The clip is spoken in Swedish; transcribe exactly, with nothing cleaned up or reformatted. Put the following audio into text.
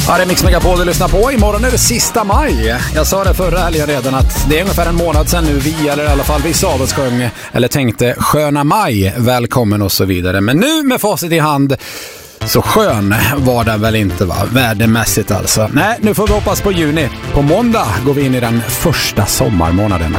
Ja, det är Mix Megapol du lyssnar på. Imorgon är det sista maj. Jag sa det förra helgen redan att det är ungefär en månad sedan nu vi, eller i alla fall vissa av oss sjöng, eller tänkte sköna maj, välkommen och så vidare. Men nu med facit i hand, så skön var det väl inte, va? Värdemässigt alltså. Nej, nu får vi hoppas på juni. På måndag går vi in i den första sommarmånaden.